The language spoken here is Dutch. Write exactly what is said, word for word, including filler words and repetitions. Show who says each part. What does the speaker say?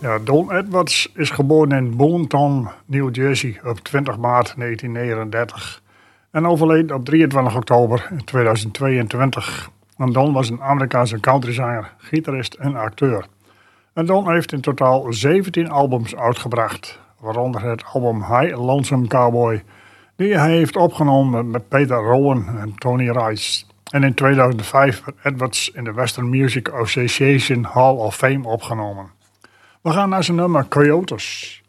Speaker 1: Ja, Don Edwards is geboren in Boonton, New Jersey op twintig maart negentien negenendertig en overleed op drieëntwintig oktober tweeduizend tweeëntwintig. En Don was een Amerikaanse countryzanger, gitarist en acteur. En Don heeft in totaal zeventien albums uitgebracht, waaronder het album High Lonesome Cowboy, die hij heeft opgenomen met Peter Rowan en Tony Rice. En in tweeduizend vijf werd Edwards in de Western Music Association Hall of Fame opgenomen. We gaan naar zijn nummer Coyotes.